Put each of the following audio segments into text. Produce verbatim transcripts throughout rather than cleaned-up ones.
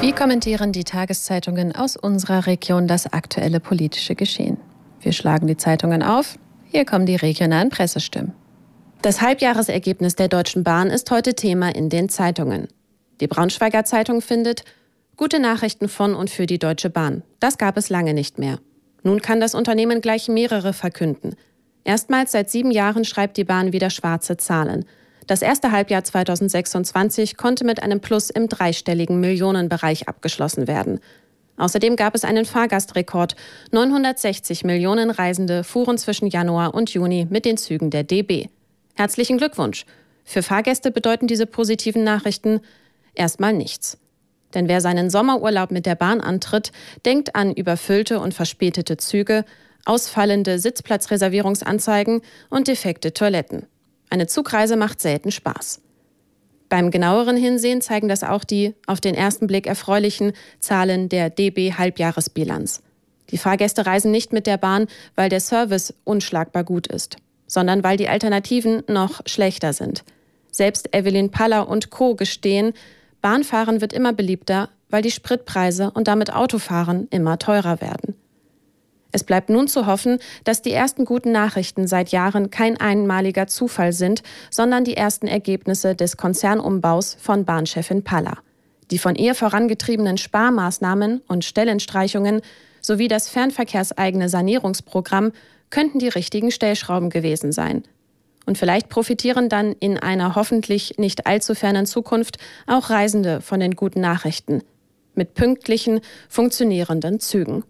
Wie kommentieren die Tageszeitungen aus unserer Region das aktuelle politische Geschehen? Wir schlagen die Zeitungen auf. Hier kommen die regionalen Pressestimmen. Das Halbjahresergebnis der Deutschen Bahn ist heute Thema in den Zeitungen. Die Braunschweiger Zeitung findet: Gute Nachrichten von und für die Deutsche Bahn. Das gab es lange nicht mehr. Nun kann das Unternehmen gleich mehrere verkünden. Erstmals seit sieben Jahren schreibt die Bahn wieder schwarze Zahlen. Das erste Halbjahr zweitausendsechsundzwanzig konnte mit einem Plus im dreistelligen Millionenbereich abgeschlossen werden. Außerdem gab es einen Fahrgastrekord. neunhundertsechzig Millionen Reisende fuhren zwischen Januar und Juni mit den Zügen der D B. Herzlichen Glückwunsch! Für Fahrgäste bedeuten diese positiven Nachrichten erstmal nichts. Denn wer seinen Sommerurlaub mit der Bahn antritt, denkt an überfüllte und verspätete Züge, ausfallende Sitzplatzreservierungsanzeigen und defekte Toiletten. Eine Zugreise macht selten Spaß. Beim genaueren Hinsehen zeigen das auch die auf den ersten Blick erfreulichen Zahlen der D B-Halbjahresbilanz. Die Fahrgäste reisen nicht mit der Bahn, weil der Service unschlagbar gut ist, sondern weil die Alternativen noch schlechter sind. Selbst Evelyn Paller und Co. gestehen, Bahnfahren wird immer beliebter, weil die Spritpreise und damit Autofahren immer teurer werden. Es bleibt nun zu hoffen, dass die ersten guten Nachrichten seit Jahren kein einmaliger Zufall sind, sondern die ersten Ergebnisse des Konzernumbaus von Bahnchefin Paller. Die von ihr vorangetriebenen Sparmaßnahmen und Stellenstreichungen sowie das fernverkehrseigene Sanierungsprogramm könnten die richtigen Stellschrauben gewesen sein. Und vielleicht profitieren dann in einer hoffentlich nicht allzu fernen Zukunft auch Reisende von den guten Nachrichten mit pünktlichen, funktionierenden Zügen.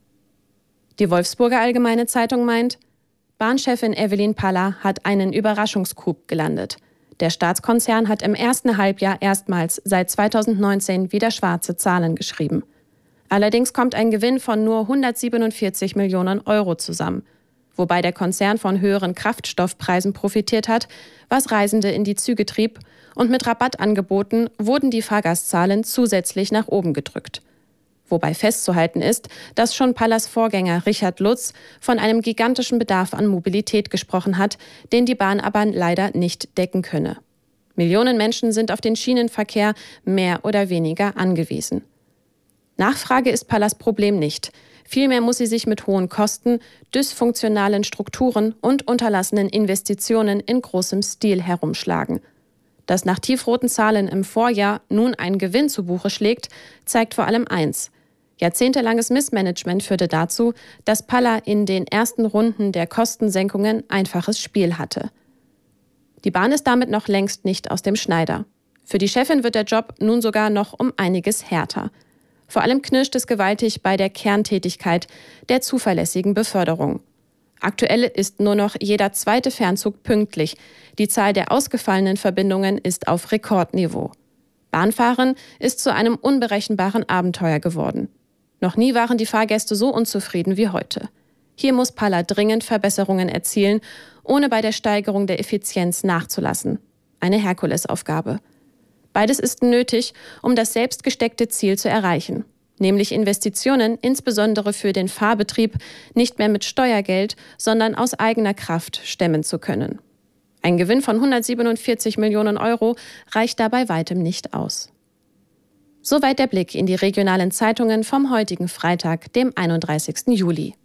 Die Wolfsburger Allgemeine Zeitung meint, Bahnchefin Evelyn Paller hat einen Überraschungscoup gelandet. Der Staatskonzern hat im ersten Halbjahr erstmals seit zweitausendneunzehn wieder schwarze Zahlen geschrieben. Allerdings kommt ein Gewinn von nur hundertsiebenundvierzig Millionen Euro zusammen, wobei der Konzern von höheren Kraftstoffpreisen profitiert hat, was Reisende in die Züge trieb, und mit Rabattangeboten wurden die Fahrgastzahlen zusätzlich nach oben gedrückt. Wobei festzuhalten ist, dass schon Pallers Vorgänger Richard Lutz von einem gigantischen Bedarf an Mobilität gesprochen hat, den die Bahn aber leider nicht decken könne. Millionen Menschen sind auf den Schienenverkehr mehr oder weniger angewiesen. Nachfrage ist Pallers Problem nicht. Vielmehr muss sie sich mit hohen Kosten, dysfunktionalen Strukturen und unterlassenen Investitionen in großem Stil herumschlagen. Dass nach tiefroten Zahlen im Vorjahr nun ein Gewinn zu Buche schlägt, zeigt vor allem eins: Jahrzehntelanges Missmanagement führte dazu, dass Paller in den ersten Runden der Kostensenkungen einfaches Spiel hatte. Die Bahn ist damit noch längst nicht aus dem Schneider. Für die Chefin wird der Job nun sogar noch um einiges härter. Vor allem knirscht es gewaltig bei der Kerntätigkeit der zuverlässigen Beförderung. Aktuell ist nur noch jeder zweite Fernzug pünktlich. Die Zahl der ausgefallenen Verbindungen ist auf Rekordniveau. Bahnfahren ist zu einem unberechenbaren Abenteuer geworden. Noch nie waren die Fahrgäste so unzufrieden wie heute. Hier muss Paller dringend Verbesserungen erzielen, ohne bei der Steigerung der Effizienz nachzulassen. Eine Herkulesaufgabe. Beides ist nötig, um das selbstgesteckte Ziel zu erreichen, nämlich Investitionen, insbesondere für den Fahrbetrieb, nicht mehr mit Steuergeld, sondern aus eigener Kraft stemmen zu können. Ein Gewinn von hundertsiebenundvierzig Millionen Euro reicht dabei weitem nicht aus. Soweit der Blick in die regionalen Zeitungen vom heutigen Freitag, dem einunddreißigsten Juli.